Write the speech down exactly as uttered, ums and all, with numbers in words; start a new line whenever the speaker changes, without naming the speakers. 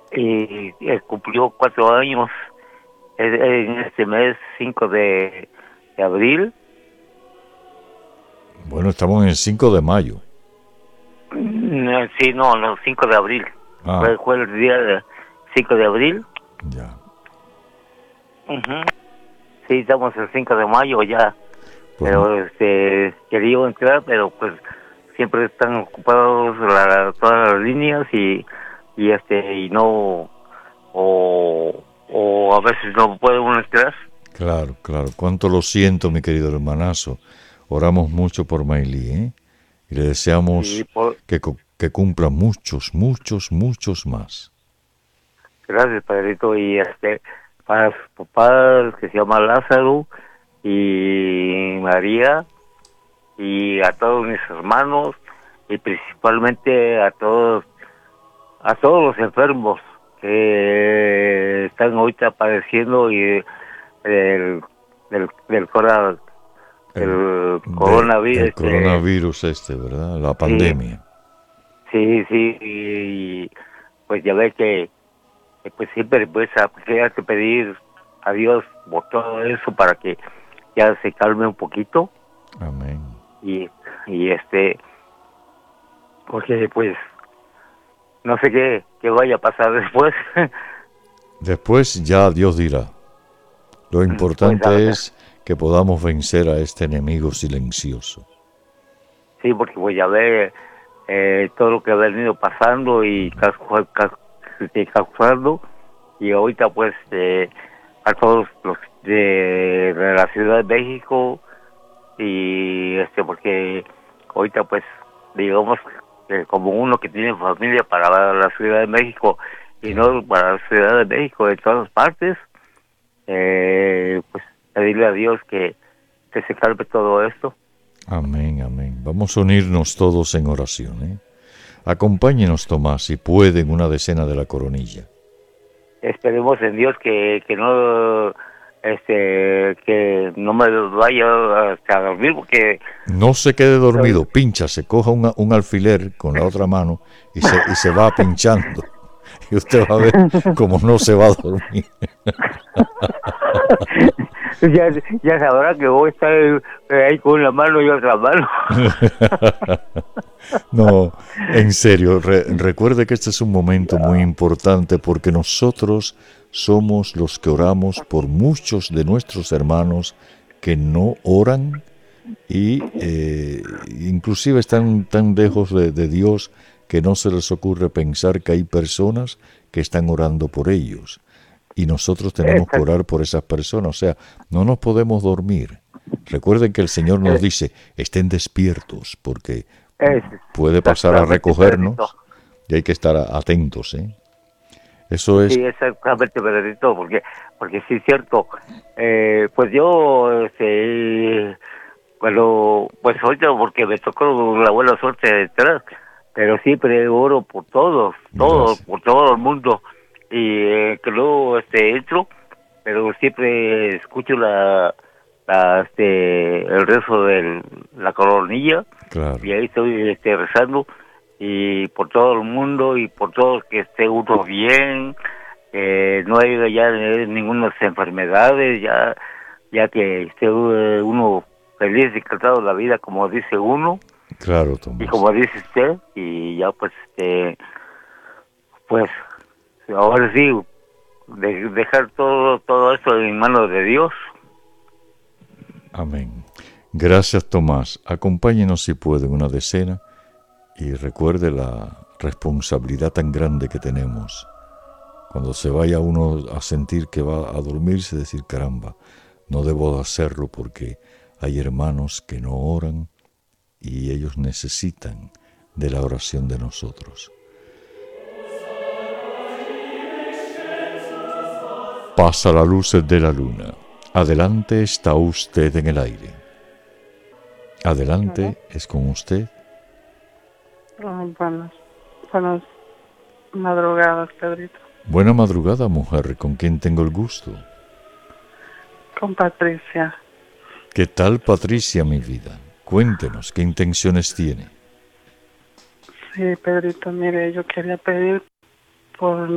y, y cumplió cuatro años en, en este mes cinco de, de abril.
Bueno, estamos en el cinco de mayo.
Mm, Sí, no, no, cinco de abril.
Ah,
Fue, fue el día de cinco de abril.
ya.
Ujú. Sí, estamos el cinco de mayo ya.
Pues,
Pero este quería entrar, pero pues siempre están ocupados la, todas las líneas y y este y no o o a veces no puede uno entrar.
claro, claro. Cuánto lo siento, mi querido hermanazo. Oramos mucho por Maylí, ¿eh? Y le
Y
deseamos
por,
que, cu- que cumpla muchos, muchos, muchos más.
gracias, padrito. Y este para su papá, que se llama Lázaro, y María, y a todos mis hermanos, y principalmente a todos a todos los enfermos que están ahorita padeciendo y del del, del, cora-
El,
del
de,
coronavirus.
el
Este,
coronavirus este, ¿verdad? La
sí,
pandemia.
sí, sí, y pues ya ves que, que pues siempre pues hay que pedir a Dios por todo eso para que ya se calme un poquito
Amén.
y, y este, porque pues no sé qué, qué vaya a pasar después.
Después ya Dios dirá. Lo
Pues a
importante
ver.
es que podamos vencer a este enemigo silencioso.
Sí, porque voy a ver eh, todo lo que ha venido pasando y casu- ca- este, causando, y ahorita pues eh, a todos los de, de la Ciudad de México, y este porque ahorita pues digamos que como uno que tiene familia para la Ciudad de México y no para la Ciudad de México de todas partes, eh, pues pedirle a Dios que, que se calme todo esto.
Amén, amén. Vamos a unirnos todos en oración, ¿eh? Acompáñenos, Tomás, si puede, en una decena de la coronilla.
Esperemos en Dios que, que no este que no me vaya hasta a dormir, porque
No se quede dormido, pincha, se coja un, un alfiler con la otra mano y se, y se va pinchando. Y usted va a ver cómo no se va a dormir.
ya, ya sabrá que voy a estar ahí con una mano y otra mano.
No, en serio, re- recuerde que este es un momento muy importante porque nosotros somos los que oramos por muchos de nuestros hermanos que no oran y eh, inclusive están tan lejos de, de Dios que no se les ocurre pensar que hay personas que están orando por ellos y nosotros tenemos que
Exacto.
orar por esas personas, o sea, no nos podemos dormir. Recuerden que el Señor nos
Eh,
dice, estén despiertos porque
es
puede pasar a
exactamente, Pedrito.
recogernos y hay que estar atentos, ¿eh? Eso es,
Sí, exactamente, Pedrito, porque porque sí es cierto. Eh, pues yo este Bueno, pues ahorita porque me tocó la buena suerte de entrar, pero siempre oro por todos, todos,
gracias.
por todo el mundo, y eh, que luego este entro, pero siempre escucho la, la este el rezo de la coronilla,
Claro,
y ahí estoy este rezando y por todo el mundo y por todo que esté uno bien, eh, no haya ya ninguna enfermedades, ya ya que esté eh, uno feliz y encantado de la vida, como dice uno
claro,
y
Tomás.
como dice usted, y ya pues este pues ahora sí de, dejar todo todo esto en manos de Dios.
Amén. Gracias, Tomás. Acompáñenos si puede en una decena y recuerde la responsabilidad tan grande que tenemos. Cuando se vaya uno a sentir que va a dormirse, decir, caramba, no debo hacerlo porque hay hermanos que no oran y ellos necesitan de la oración de nosotros. Pasa la luz de la luna. Adelante está usted en el aire. Adelante es con usted.
Ay, buenas, buenas madrugadas, Pedrito.
Buena madrugada, mujer, ¿con quién tengo el gusto?
Con Patricia.
¿Qué tal, Patricia, mi vida? Cuéntenos, ¿qué intenciones tiene?
Sí, Pedrito, mire, yo quería pedir por